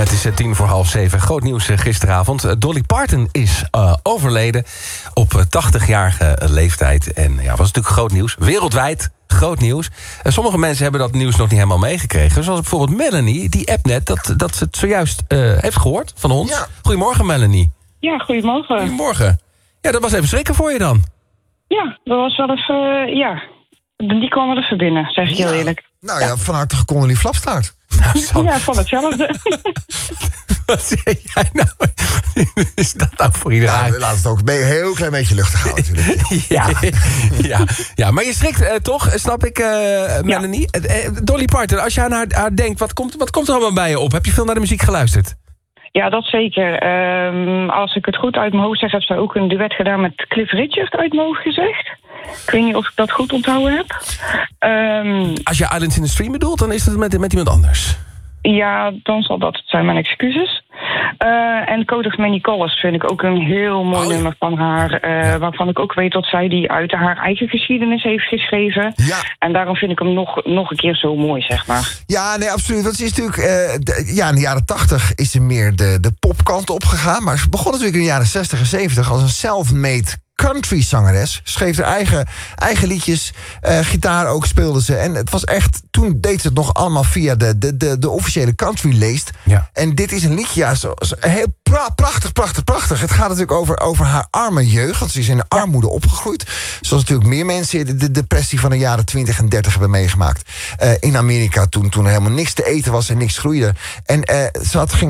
Het is 7:10. Groot nieuws gisteravond. Dolly Parton is overleden op 80-jarige leeftijd. En ja, was natuurlijk groot nieuws. Wereldwijd groot nieuws. Sommige mensen hebben dat nieuws nog niet helemaal meegekregen. Zoals bijvoorbeeld Melanie, die appt net dat ze het zojuist heeft gehoord van ons. Ja. Goedemorgen, Melanie. Ja, goedemorgen. Goedemorgen. Ja, dat was even schrikken voor je dan. Ja, dat was wel even, die kwam wel even binnen, zeg ik heel eerlijk. Nou ja, van harte gecondoleerd Flapstaart. Nou, ja, van hetzelfde. Wat zeg jij nou? Is dat nou voor iedereen? Ja, laat het ook een heel klein beetje luchtig houden natuurlijk. Ja, maar je schrikt toch, snap ik, Melanie. Ja. Dolly Parton, als je aan haar denkt, wat komt er allemaal bij je op? Heb je veel naar de muziek geluisterd? Ja, dat zeker. Als ik het goed uit mijn hoofd zeg, heb ze ook een duet gedaan met Cliff Richard uit mijn hoofd gezegd. Ik weet niet of ik dat goed onthouden heb. Als je Islands in the Stream bedoelt, dan is het met iemand anders. Ja, dan zal dat het zijn, mijn excuses. En Code of Many Colors vind ik ook een heel mooi nummer van haar. Waarvan ik ook weet dat zij die uit haar eigen geschiedenis heeft geschreven. Ja. En daarom vind ik hem nog een keer zo mooi, zeg maar. Ja, nee, absoluut. Dat is natuurlijk, in de jaren 80 is ze meer de popkant opgegaan. Maar ze begon natuurlijk in de jaren 60 en 70 als een self-made country-zangeres. Schreef haar eigen liedjes, gitaar ook speelde ze. En het was echt, toen deed ze het nog allemaal via de officiële country-leest. Ja. En dit is een liedje, heel prachtig. Het gaat natuurlijk over haar arme jeugd. Want ze is in de armoede opgegroeid. Zoals natuurlijk meer mensen de depressie van de jaren 20 en 30 hebben meegemaakt. In Amerika toen er helemaal niks te eten was en niks groeide. En ging